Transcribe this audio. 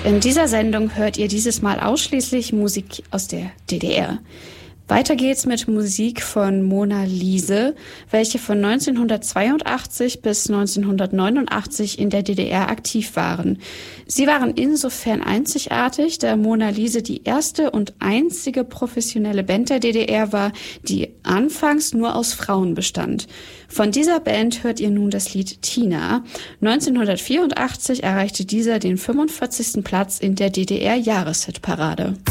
In dieser Sendung hört ihr dieses Mal ausschließlich Musik aus der DDR. Weiter geht's mit Musik von Mona Lise, welche von 1982 bis 1989 in der DDR aktiv waren. Sie waren insofern einzigartig, da Mona Lise die erste und einzige professionelle Band der DDR war, die anfangs nur aus Frauen bestand. Von dieser Band hört ihr nun das Lied Tina. 1984 erreichte dieser den 45. Platz in der DDR-Jahreshitparade.